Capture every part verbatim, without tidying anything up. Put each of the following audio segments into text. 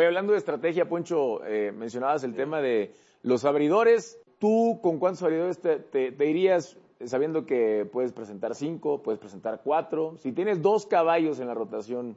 Oye, hablando de estrategia, Poncho, eh, mencionabas el sí. tema de los abridores. ¿Tú con cuántos abridores te, te, te irías sabiendo que puedes presentar cinco, puedes presentar cuatro? Si tienes dos caballos en la rotación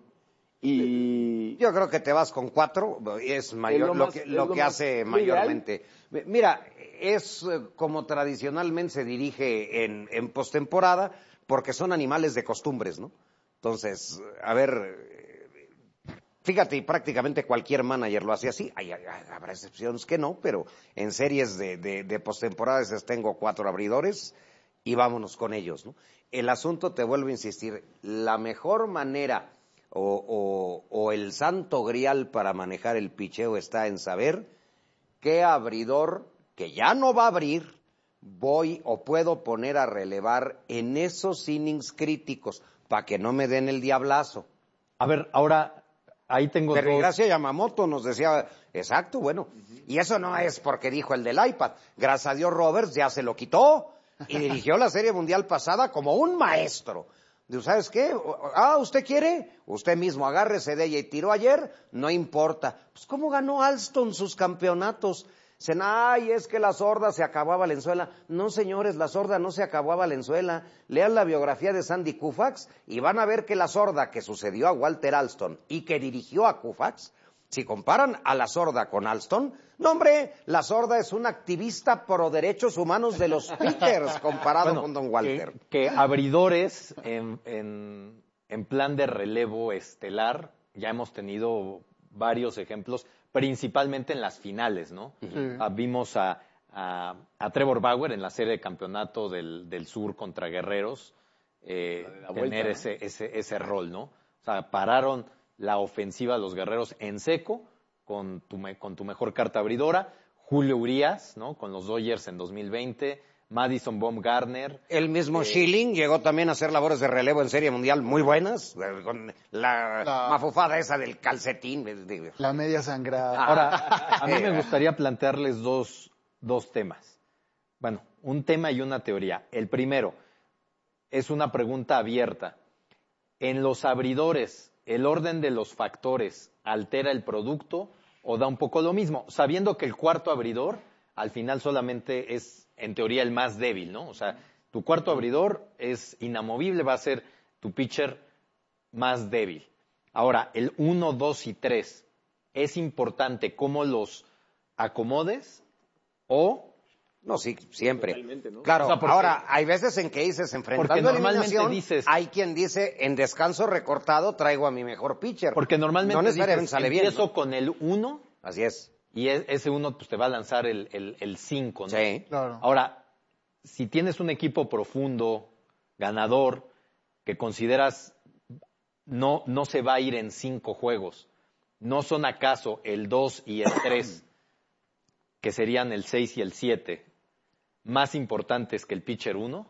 y... Yo creo que te vas con cuatro, es mayor es lo, lo más, que, lo lo que hace mayormente. Ideal. Mira, es como tradicionalmente se dirige en, en postemporada, porque son animales de costumbres, ¿no? Entonces, a ver, fíjate, y prácticamente cualquier manager lo hace así. Hay, hay, habrá excepciones que no, pero en series de, de, de postemporada tengo cuatro abridores y vámonos con ellos, ¿no? El asunto, te vuelvo a insistir, la mejor manera o, o, o el santo grial para manejar el picheo está en saber qué abridor, que ya no va a abrir, voy o puedo poner a relevar en esos innings críticos para que no me den el diablazo. A ver, ahora ahí tengo Pero dos... gracias a Yamamoto nos decía, exacto, bueno, uh-huh. y eso no es porque dijo el del iPad, gracias a Dios Roberts ya se lo quitó y dirigió la Serie Mundial pasada como un maestro. ¿Sabes qué? Ah, ¿usted quiere? Usted mismo agárrese de ella y tiró ayer, no importa. Pues ¿cómo ganó Alston sus campeonatos? Dicen, ay, es que la sorda se acabó a Valenzuela. No, señores, la sorda no se acabó a Valenzuela. Lean la biografía de Sandy Koufax y van a ver que la sorda que sucedió a Walter Alston y que dirigió a Koufax, si comparan a la sorda con Alston, no, hombre, la sorda es una activista pro derechos humanos de los pitchers comparado bueno, con Don Walter. Que, que abridores en, en, en plan de relevo estelar, ya hemos tenido varios ejemplos, principalmente en las finales, ¿no? Uh-huh. Ah, vimos a, a, a Trevor Bauer en la serie de campeonato del, del sur contra Guerreros, eh, tener vuelta, ¿no? ese, ese, ese rol, ¿no? O sea, pararon la ofensiva de los Guerreros en seco con tu, con tu mejor carta abridora, Julio Urias, ¿no? Con los Dodgers en dos mil veinte, Madison Bumgarner. El mismo eh, Schilling llegó también a hacer labores de relevo en Serie Mundial muy buenas, con la, la mafufada esa del calcetín. La media sangrada. Ahora, a mí me gustaría plantearles dos, dos temas. Bueno, un tema y una teoría. El primero es una pregunta abierta. En los abridores, ¿el orden de los factores altera el producto o da un poco lo mismo? Sabiendo que el cuarto abridor al final solamente es, en teoría, el más débil, ¿no? O sea, tu cuarto abridor es inamovible, va a ser tu pitcher más débil. Ahora, el uno, dos y tres, ¿es importante cómo los acomodes o...? No, sí, siempre. ¿No? Claro, o sea, porque, ahora, hay veces en que dices, enfrentando eliminación, dices, hay quien dice, en descanso recortado traigo a mi mejor pitcher. Porque normalmente no necesariamente dices, sale empiezo bien, ¿no? con el uno. Así es. Y ese uno pues, te va a lanzar el, el, el cinco, ¿no? Sí. Claro. Ahora, si tienes un equipo profundo, ganador, que consideras no, no se va a ir en cinco juegos, ¿no son acaso el dos y el tres, que serían el seis y el siete, más importantes que el pitcher uno?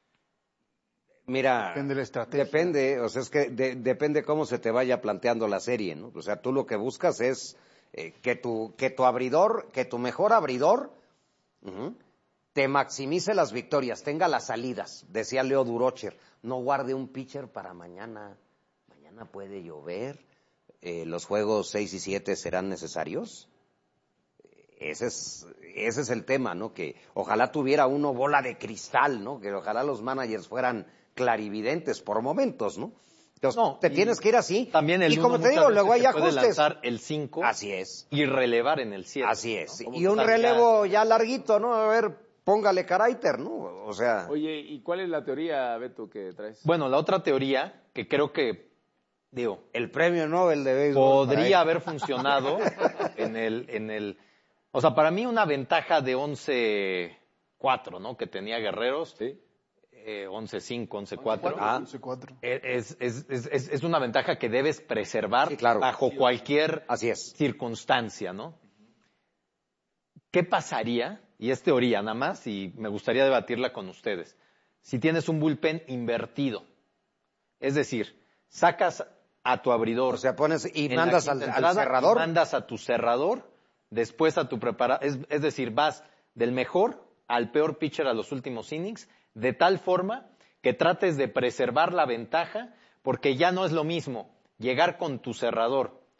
Mira, depende de la estrategia. Depende, o sea, es que de, depende cómo se te vaya planteando la serie, ¿no? O sea, tú lo que buscas es eh, que tu que tu abridor, que tu mejor abridor uh-huh, te maximice las victorias, tenga las salidas. Decía Leo Durocher, no guarde un pitcher para mañana. Mañana puede llover. Eh, los juegos seis y siete serán necesarios. Ese es, ese es el tema, ¿no? Que ojalá tuviera uno bola de cristal, ¿no? Que ojalá los managers fueran clarividentes por momentos, ¿no? Entonces, no, te tienes que ir así. También el y como te digo, luego hay ajustes. Puede lanzar el cinco. Así es. Y relevar en el siete. Así es. ¿no? Y un relevo ya larguito, ¿no? A ver, póngale carácter, ¿no? O sea. Oye, ¿y cuál es la teoría, Beto, que traes? Bueno, la otra teoría, que creo que, digo, el premio Nobel de béisbol. Podría haber funcionado en el, en el, o sea, para mí una ventaja de once cuatro, ¿no? Que tenía Guerreros. Sí. Eh, once cinco, once cuatro. Ah, once cuatro. Es, es, es, es, es una ventaja que debes preservar sí, claro. bajo cualquier Así es. circunstancia, ¿no? ¿Qué pasaría? Y es teoría nada más, y me gustaría debatirla con ustedes. Si tienes un bullpen invertido, es decir, sacas a tu abridor. O sea, pones y mandas al, al cerrador. Mandas a tu cerrador, después a tu preparador. Es, es decir, vas del mejor al peor pitcher a los últimos innings, de tal forma que trates de preservar la ventaja, porque ya no es lo mismo llegar con tu cerrador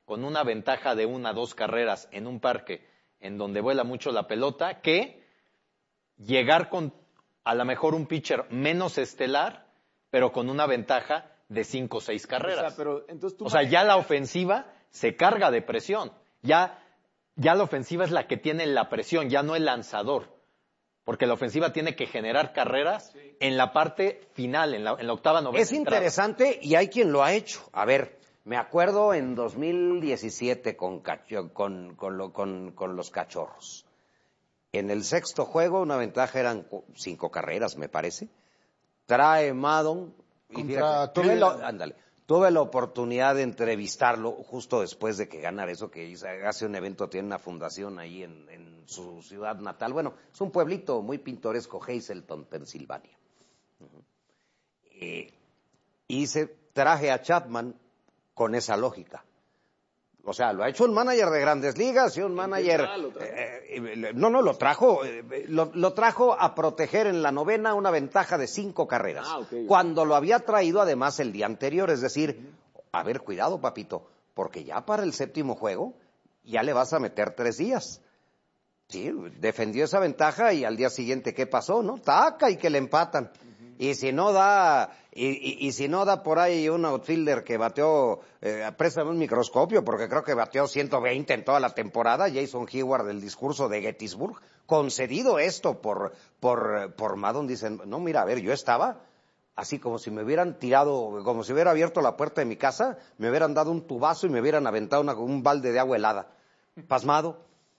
con una ventaja de una, dos carreras en un parque en donde vuela mucho la pelota, que llegar con a lo mejor un pitcher menos estelar, pero con una ventaja de cinco o seis carreras. O sea, pero, entonces tú o sea, ya la ofensiva se carga de presión. Ya, ya la ofensiva es la que tiene la presión, ya no el lanzador. Porque la ofensiva tiene que generar carreras sí. en la parte final, en la, en la octava, novena. Es interesante entrada. Y hay quien lo ha hecho. A ver, me acuerdo en dos mil diecisiete con, con, con, lo, con, con los Cachorros. En el sexto juego, una ventaja eran cinco carreras, me parece. Trae Maddon. Y fíjate, tuve, la, ándale, tuve la oportunidad de entrevistarlo justo después de que ganara eso, que hace un evento, tiene una fundación ahí en, en su ciudad natal. Bueno, es un pueblito muy pintoresco, Hazleton, Pensilvania. Uh-huh. eh, y se traje a Chapman con esa lógica. O sea, lo ha hecho un manager de Grandes Ligas y un manager... Eh, eh, no, no, lo trajo, eh, lo, lo trajo a proteger en la novena una ventaja de cinco carreras. Ah, okay. Cuando lo había traído además el día anterior, es decir, a ver, cuidado, papito, porque ya para el séptimo juego ya le vas a meter tres días. Sí, defendió esa ventaja y al día siguiente, ¿qué pasó, no? Taca y que le empatan. Uh-huh. Y si no da... Y, y, y si no da por ahí un outfielder que bateó, eh, préstame un microscopio, porque creo que bateó ciento veinte en toda la temporada, Jason Hayward del discurso de Gettysburg, concedido esto por, por, por Maddon, dicen, no, mira, a ver, yo estaba así como si me hubieran tirado, como si hubiera abierto la puerta de mi casa, me hubieran dado un tubazo y me hubieran aventado una, un balde de agua helada, pasmado.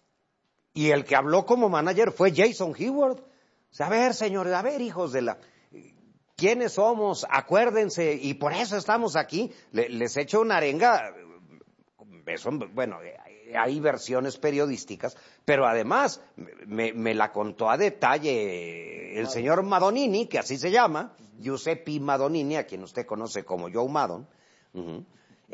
Y el que habló como manager fue Jason Hayward. O sea, a ver, señores, a ver, hijos de la... ¿Quiénes somos? Acuérdense, y por eso estamos aquí. Le, les echo una arenga, eso, bueno, hay versiones periodísticas, pero además me, me la contó a detalle el señor Madonini, que así se llama, Giuseppe Madonini, a quien usted conoce como Joe Maddon. Uh-huh.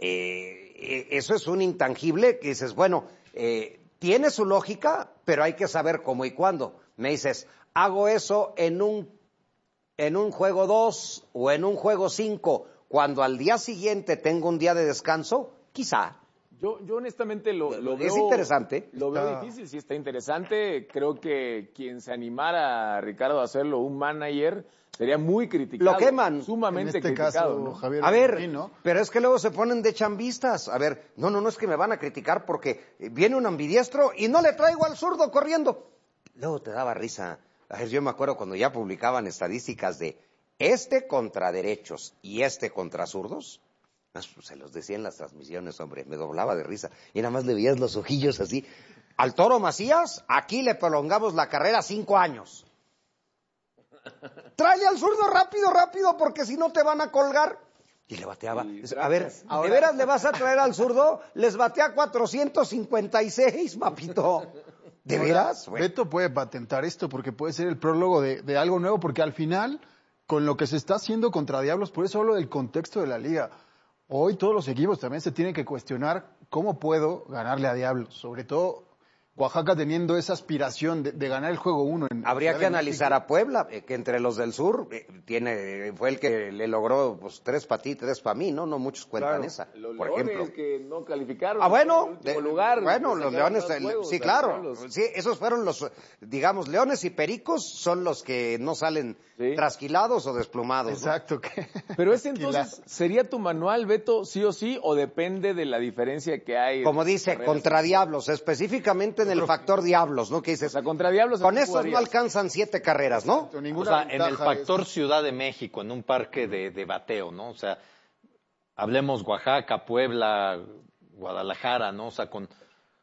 eh, eso es un intangible que dices, bueno, eh, tiene su lógica, pero hay que saber cómo y cuándo. Me dices, hago eso en un en un juego dos o en un juego cinco, cuando al día siguiente tengo un día de descanso, quizá. Yo, yo honestamente lo, lo veo... Es interesante. Lo está... veo difícil, sí está interesante. Creo que quien se animara, Ricardo, a hacerlo un manager, sería muy criticado. Lo queman. Sumamente en este criticado. Caso, ¿no? Javier a ver, Martín, pero es que luego se ponen de chambistas. A ver, no, no, no es que me van a criticar porque viene un ambidiestro y no le traigo al zurdo corriendo. Luego te daba risa. A ver, yo me acuerdo cuando ya publicaban estadísticas de este contra derechos y este contra zurdos, se los decía en las transmisiones, hombre, me doblaba de risa. Y nada más le veías los ojillos así. Al Toro Macías, aquí le prolongamos la carrera cinco años. Tráele al zurdo rápido, rápido, porque si no te van a colgar. Y le bateaba. A ver, ¿de veras le vas a traer al zurdo? Les batea cuatrocientos cincuenta y seis, papito. ¿De veras? Bueno. Beto puede patentar esto porque puede ser el prólogo de, de algo nuevo, porque al final, con lo que se está haciendo contra Diablos, por eso hablo del contexto de la liga. Hoy todos los equipos también se tienen que cuestionar cómo puedo ganarle a Diablos, sobre todo Oaxaca teniendo esa aspiración de, de ganar el juego uno. En Habría que analizar a Puebla, eh, que entre los del sur eh, tiene fue el que le logró pues, tres para ti, tres para mí, ¿no? No muchos cuentan claro, esa, los por leones ejemplo. que no calificaron. Ah, bueno, en el lugar. Bueno, los leones, juegos, sí, claro. Los... Sí, esos fueron los, digamos, leones y pericos son los que no salen sí. trasquilados o desplumados. Exacto. ¿no? Que... Pero ese entonces, ¿sería tu manual, Beto, sí o sí, o depende de la diferencia que hay? Como dice, contra Diablos, específicamente en el factor Diablos. ¿No? ¿Qué dices? O sea, contra Diablos. Con esos no alcanzan siete carreras, ¿no? O sea, en el factor Ciudad de México, en un parque de, de bateo, ¿no? O sea, hablemos Oaxaca, Puebla, Guadalajara, ¿no? O sea, con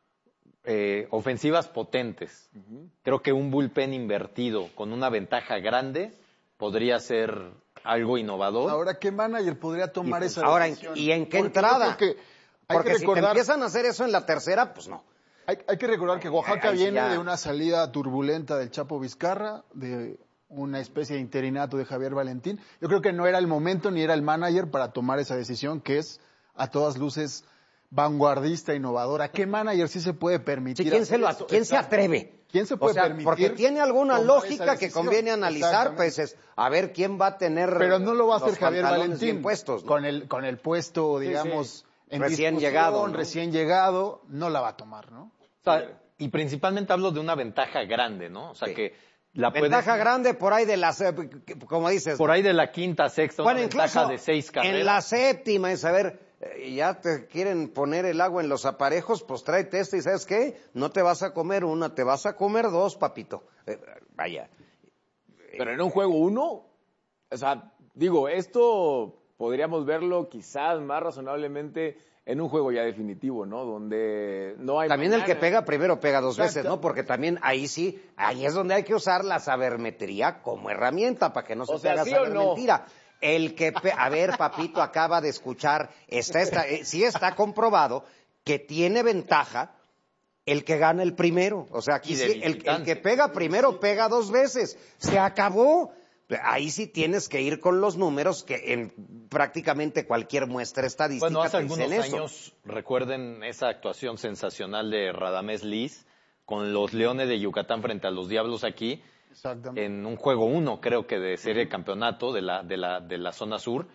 eh, ofensivas potentes. Uh-huh. Creo que un bullpen invertido con una ventaja grande podría ser algo innovador. Ahora, ¿qué manager podría tomar y, esa ahora, decisión? ¿y en qué Porque entrada? Porque, Porque si recordar... te empiezan a hacer eso en la tercera, pues no. Hay, hay que recordar que Oaxaca Ahí viene ya... de una salida turbulenta del Chapo Vizcarra, de una especie de interinato de Javier Valentín. Yo creo que no era el momento ni era el manager para tomar esa decisión, que es a todas luces vanguardista, innovadora. ¿Qué manager sí se puede permitir? Sí, ¿quién, se, lo, ¿quién se atreve? ¿Quién se puede o sea, permitir? Porque tiene alguna lógica que conviene analizar, pues es a ver quién va a tener. Pero no lo va a hacer Javier Valentín puestos, ¿no? con el con el puesto, digamos. Sí, sí. en recién llegado, ¿no? recién llegado, no la va a tomar, ¿no? O sea, y principalmente hablo de una ventaja grande, ¿no? O sea, Sí. que la Ventaja puedes, grande por ahí de las, como dices. por ahí de la quinta, sexta, bueno, una ventaja incluso de seis carreras. en la séptima, es a ver, eh, ya te quieren poner el agua en los aparejos, pues tráete este y ¿sabes qué? No te vas a comer una, te vas a comer dos, papito. Eh, vaya. Pero en un juego uno, o sea, digo, esto podríamos verlo quizás más razonablemente en un juego ya definitivo, ¿no? Donde no hay... También el que mañana. pega primero pega dos Exacto. veces, ¿no? Porque también ahí sí, ahí es donde hay que usar la sabermetría como herramienta para que no se O te sea, haga ¿sí o saber no? mentira. El que, pe- a ver, papito, acaba de escuchar, está, está, eh, sí está comprobado que tiene ventaja el que gana el primero. O sea, aquí Y de sí, el, el visitante. que pega primero pega dos veces. Se acabó. Ahí sí tienes que ir con los números que en prácticamente cualquier muestra estadística Bueno, hace te dicen algunos eso. años, recuerden esa actuación sensacional de Radamés Liz con los Leones de Yucatán frente a los Diablos aquí, Exactamente. en un juego uno, creo que de serie de campeonato de la, de la, de la zona sur,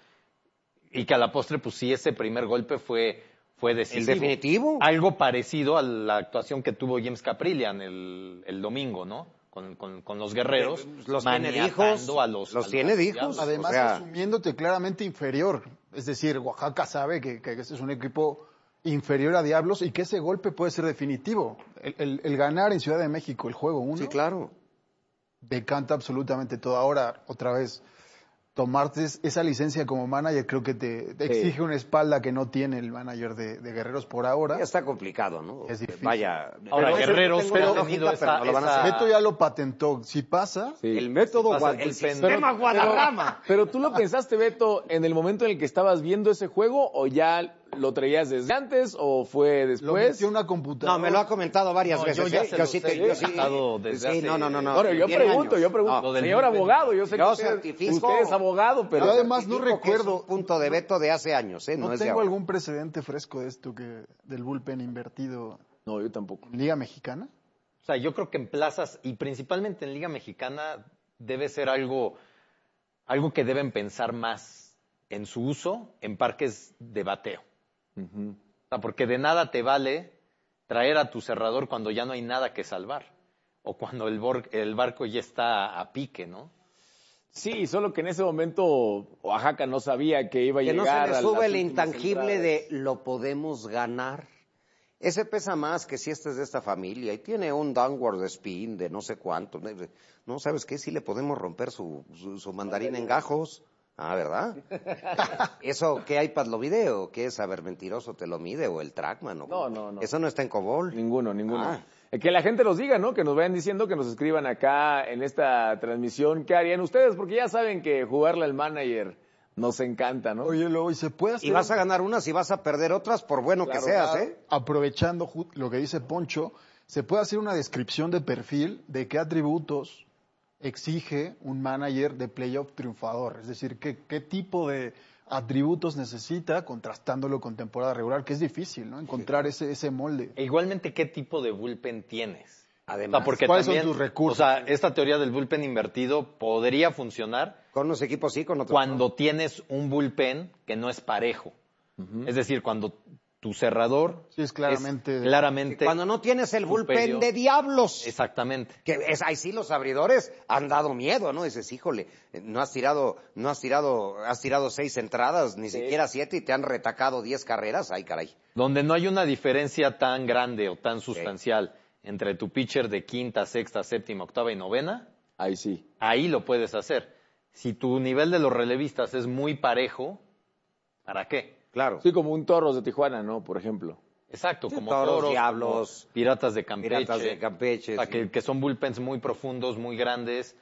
y que a la postre, pues sí, ese primer golpe fue, fue decisivo. El definitivo. Algo parecido a la actuación que tuvo James Caprillian el, el domingo, ¿no? Con, con, con los guerreros, Los tiene maniatando hijos, a los, los a tiene los hijos. Diablos. Además, o sea- asumiéndote claramente inferior. Es decir, Oaxaca sabe que, que este es un equipo inferior a Diablos y que ese golpe puede ser definitivo. El, el- el ganar en Ciudad de México el juego uno Sí, claro. decanta absolutamente todo. Ahora, otra vez, tomarte es- esa licencia como manager creo que te, te Sí. exige una espalda que no tiene el manager de, de Guerreros por ahora. Ya está complicado, ¿no? Es difícil. Vaya. Ahora, pero eso Guerreros, tengo pero una ha tenido lógica, pero esa- no lo van a esa- hacer. Beto ya lo patentó. Si pasa, Sí. El método, Pasa Gua- el el bullpen. sistema Guadarrama. Pero tú lo pensaste, Beto, en el momento en el que estabas viendo ese juego o ya lo traías desde antes o fue lo después. metió una computadora. No, me lo ha comentado varias No, veces. yo ya ¿eh? se Yo los sí he te, yo sí, comentado desde sí, hace- no, no, no, no. Bueno, yo tiene pregunto, años. yo pregunto. No, Lo del Señor bullpen. abogado, yo sé Yo que usted, certifico- usted es abogado, pero... Yo además no certifico que es recuerdo- un punto de veto de hace años, ¿eh? No, No es de tengo ahora. algún precedente fresco de esto que del bullpen invertido No, yo tampoco. en Liga Mexicana. O sea, yo creo que en plazas y principalmente en Liga Mexicana debe ser algo, algo que deben pensar más en su uso en parques de bateo. Ujú. O sea, porque de nada te vale traer a tu cerrador cuando ya no hay nada que salvar o cuando el, bor- el barco ya está a pique, ¿no? Sí, solo que en ese momento Oaxaca no sabía que iba a Que no llegar se le a sube las el últimas intangible entradas. de lo podemos ganar. Ese pesa más que si este es de esta familia y tiene un downward spin de no sé cuánto. No, ¿sabes qué? Sí le podemos romper su, su, su mandarín en gajos. Ah, ¿verdad? ¿Eso qué iPad lo mide o qué es saber mentiroso te lo mide o el Trackman? O... No, no, no. Eso no está en Cobol. Ninguno, ninguno. Ah. Eh, Que la gente nos diga, ¿no? Que nos vayan diciendo, que nos escriban acá en esta transmisión. ¿Qué harían ustedes? Porque ya saben que jugarle al manager nos encanta, ¿no? Oye, luego, y se puede hacer, Y vas a ganar unas y vas a perder otras por bueno Claro, que seas, claro. ¿eh? aprovechando ju- lo que dice Poncho, se puede hacer una descripción de perfil de qué atributos exige un manager de playoff triunfador. Es decir, qué, qué tipo de atributos necesita, contrastándolo con temporada regular, que es difícil, ¿no? Encontrar ese, ese molde. E igualmente, ¿qué tipo de bullpen tienes? Además, O sea, porque ¿cuáles son también, tus recursos? O sea, esta teoría del bullpen invertido podría funcionar con unos equipos sí, con otros cuando no. tienes un bullpen que no es parejo. Es decir, cuando tu cerrador Sí, es claramente- claramente Cuando no tienes el bullpen superior. de diablos. Exactamente. Que es, ahí sí los abridores han dado miedo, ¿no? Dices, híjole, no has tirado, no has tirado, has tirado seis entradas, ni siquiera siete, y te han retacado diez carreras, ay caray. Donde no hay una diferencia tan grande o tan sustancial entre tu pitcher de quinta, sexta, séptima, octava y novena, Ahí sí. ahí lo puedes hacer. Si tu nivel de los relevistas es muy parejo, ¿para qué? Claro. Sí, como un Toros de Tijuana, ¿no? Por ejemplo. Exacto, Sí, como Toros, Toros, Diablos, como Piratas de Campeche. Piratas de Campeche, O sea, sí. que, que son bullpens muy profundos, muy grandes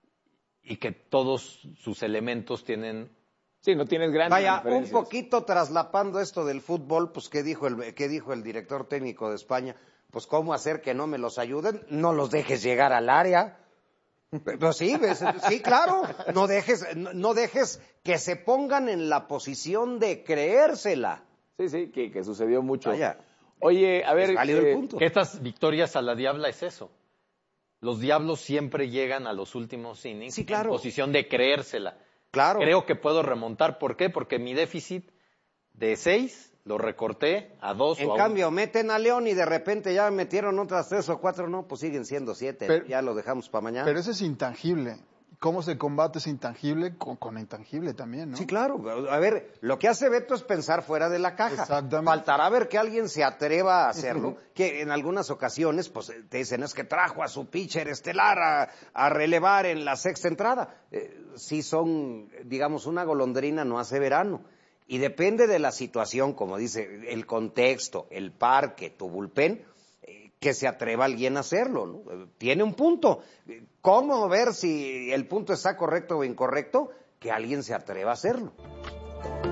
y que todos sus elementos tienen... Sí, no tienes grandes Vaya, un diferencias. poquito traslapando esto del fútbol, pues ¿qué dijo el qué dijo el director técnico de España? Pues cómo hacer que no me los ayuden, no los dejes llegar al área. Pues sí, ves, sí, claro, no dejes no, no dejes que se pongan en la posición de creérsela. Sí, sí, que, que sucedió mucho. Vaya. Oye, a ver... Es válido eh, el punto. Que estas victorias a la Diabla es eso. Los Diablos siempre llegan a los últimos innings Sí, claro. en posición de creérsela. Claro. Creo que puedo remontar. ¿Por qué? Porque mi déficit de seis Lo recorté a dos en o a cambio, un... meten a León y de repente ya metieron otras tres o cuatro, no, pues siguen siendo siete, pero, ya lo dejamos para mañana. Pero ese es intangible. ¿Cómo se combate ese intangible? Con, con intangible también, ¿no? Sí, claro. A ver, lo que hace Beto es pensar fuera de la caja. Exactamente. Faltará ver que alguien se atreva a hacerlo, que en algunas ocasiones pues te dicen es que trajo a su pitcher estelar a, a relevar en la sexta entrada. Eh, sí son, digamos, una golondrina no hace verano. Y depende de la situación, como dice, el contexto, el parque, tu bullpen, que se atreva alguien a hacerlo, ¿no? Tiene un punto. ¿Cómo ver si el punto está correcto o incorrecto? Que alguien se atreva a hacerlo.